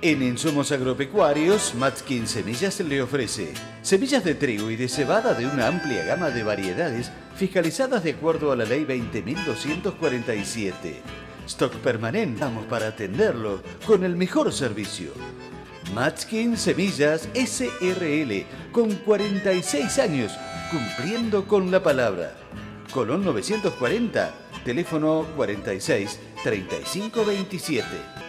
En Insumos Agropecuarios, Matskin Semillas le ofrece semillas de trigo y de cebada de una amplia gama de variedades fiscalizadas de acuerdo a la Ley 20.247. Stock permanente, vamos para atenderlo con el mejor servicio. Matskin Semillas SRL, con 46 años, cumpliendo con la palabra. Colón 940, teléfono 46 35 27.